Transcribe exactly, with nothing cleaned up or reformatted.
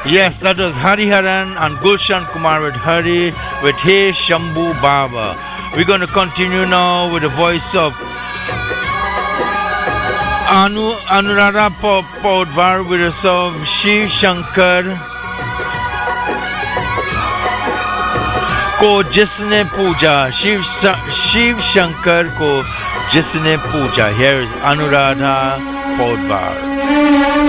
Yes, that was Hariharan and Gulshan Kumar with Hari with Hey Shambhu Baba. We're going to continue now with the voice of Anu Anuradha Paudwar with a song Shiv Shankar को जिसने पूजा शिव शिव शंकर को जिसने पूजा. Here is Anuradha Paudwar.